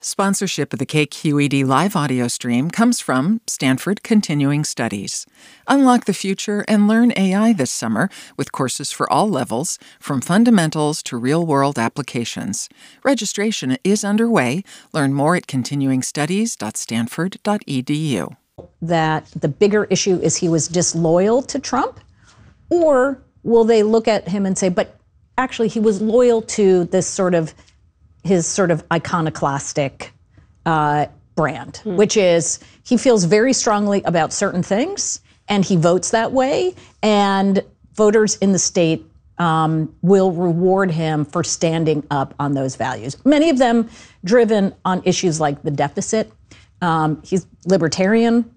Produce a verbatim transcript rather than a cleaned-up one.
Sponsorship of the K Q E D live audio stream comes from Stanford Continuing Studies. Unlock the future and learn A I this summer with courses for all levels, from fundamentals to real-world applications. Registration is underway. Learn more at continuing studies dot stanford dot e d u. That the bigger issue is he was disloyal to Trump, or will they look at him and say, but actually he was loyal to this sort of his sort of iconoclastic uh, brand, mm. which is he feels very strongly about certain things and he votes that way, and voters in the state um, will reward him for standing up on those values. Many of them driven on issues like the deficit. Um, he's libertarian,